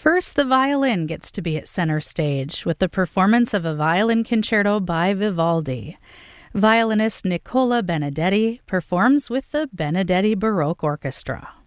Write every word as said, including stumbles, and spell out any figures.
First, the violin gets to be at center stage with the performance of a violin concerto by Vivaldi. Violinist Nicola Benedetti performs with the Benedetti Baroque Orchestra.